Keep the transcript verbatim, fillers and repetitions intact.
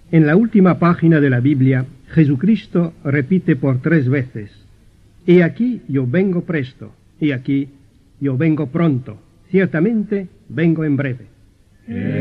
En la última página de la Biblia, Jesucristo repite por tres veces: «He aquí yo vengo presto, he aquí yo vengo pronto, ciertamente vengo en breve».